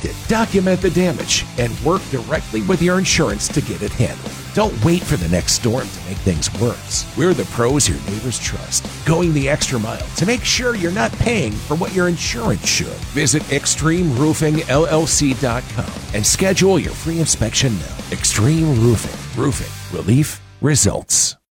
it, document the damage, and work directly with your insurance to get it handled. Don't wait for the next storm to make things worse. We're the pros your neighbors trust, going the extra mile to make sure you're not paying for what your insurance should. Visit ExtremeRoofingLLC.com and schedule your free inspection now. Extreme Roofing. Roofing. Relief. Results.